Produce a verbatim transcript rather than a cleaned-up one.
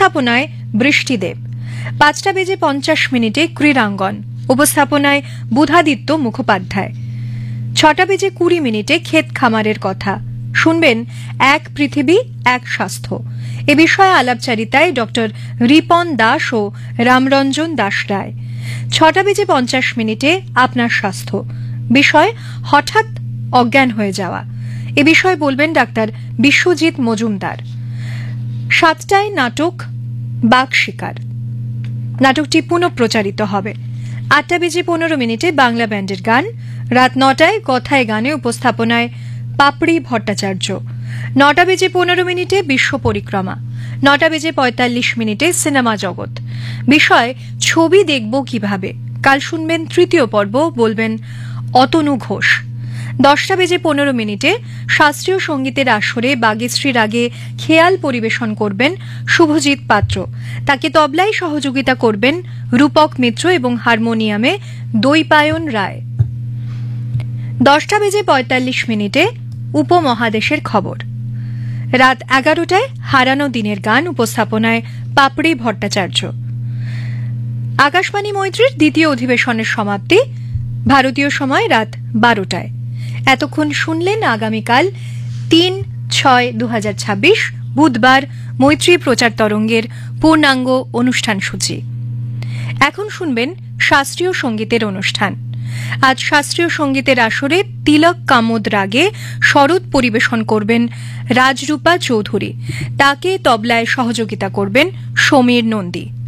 উপস্থাপনায় বৃষ্টিদেব। পাঁচটা বেজে পঞ্চাশ মিনিটে ক্রীড়াঙ্গন, উপস্থাপনায় বুধাদিত্য মুখোপাধ্যায়। ছটা বেজে কুড়ি মিনিটে ক্ষেত খামারের কথা, শুনবেন এক পৃথিবী এক স্বাস্থ্য। এ বিষয়ে আলাপচারিতায় ডক্টর রিপন দাস ও রামরঞ্জন দাস রায়। ছটা বেজে পঞ্চাশ মিনিটে আপনার স্বাস্থ্য, বিষয় হঠাৎ অজ্ঞান হয়ে যাওয়া। এ বিষয়ে বলবেন ডাক্তার বিশ্বজিৎ মজুমদার। সাতটায় নাটক বাঘ শিকার, নাটকটি পুনঃপ্রচারিত হবে। আটটা বেজে পনেরো মিনিটে বাংলা ব্যান্ডের গান। রাত নটায় কথায় গানে, উপস্থাপনায় পাপড়ি ভট্টাচার্য। নটা বেজে পনেরো মিনিটে বিশ্ব পরিক্রমা। নটা বেজে পঁয়তাল্লিশ মিনিটে সিনেমা জগৎ, বিষয় ছবি দেখব কিভাবে। কাল শুনবেন তৃতীয় পর্ব, বলবেন অতনু ঘোষ। দশটা বেজে পনেরো মিনিটে শাস্ত্রীয় সঙ্গীতের আসরে বাগেশ্রীর আগে খেয়াল পরিবেশন করবেন শুভজিৎ পাত্র। তাকে তবলায় সহযোগিতা করবেন রূপক মিত্র এবং হারমোনিয়ামে দৈপায়ন রায়। দশটা বেজে পঁয়তাল্লিশ মিনিটে উপমহাদেশের খবর। রাত এগারোটায় হারানো দিনের গান, উপস্থাপনায় পাপড়ি ভট্টাচার্য। আকাশবাণী মৈত্রীর দ্বিতীয় অধিবেশনের সমাপ্তি ভারতীয় সময় রাত বারোটায়। এতক্ষণ শুনলেন আগামীকাল তিন ছয় দু হাজার ছাব্বিশ বুধবার মৈত্রী প্রচার তরঙ্গের পূর্ণাঙ্গ অনুষ্ঠান সূচি। এখন শুনবেন শাস্ত্রীয় সঙ্গীতের অনুষ্ঠান। আজ শাস্ত্রীয় সঙ্গীতের আসরে তিলক কামোদ রাগে শরৎ পরিবেশন করবেন রাজরূপা চৌধুরী। তাকে তবলায় সহযোগিতা করবেন সমীর নন্দী।